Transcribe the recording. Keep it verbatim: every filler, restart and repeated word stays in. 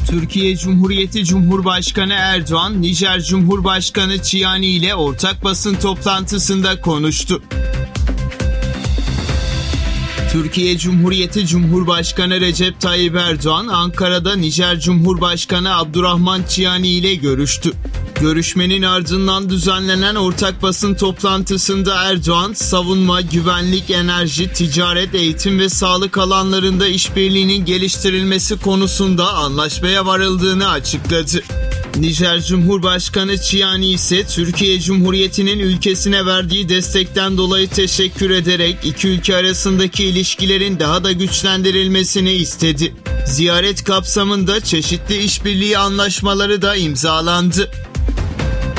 Türkiye Cumhuriyeti Cumhurbaşkanı Erdoğan, Nijer Cumhurbaşkanı Tchiani ile ortak basın toplantısında konuştu. Türkiye Cumhuriyeti Cumhurbaşkanı Recep Tayyip Erdoğan, Ankara'da Nijer Cumhurbaşkanı Abdurrahman Tchiani ile görüştü. Görüşmenin ardından düzenlenen ortak basın toplantısında Erdoğan, savunma, güvenlik, enerji, ticaret, eğitim ve sağlık alanlarında işbirliğinin geliştirilmesi konusunda anlaşmaya varıldığını açıkladı. Nijer Cumhurbaşkanı Tchiani ise Türkiye Cumhuriyeti'nin ülkesine verdiği destekten dolayı teşekkür ederek iki ülke arasındaki ilişkilerin daha da güçlendirilmesini istedi. Ziyaret kapsamında çeşitli işbirliği anlaşmaları da imzalandı.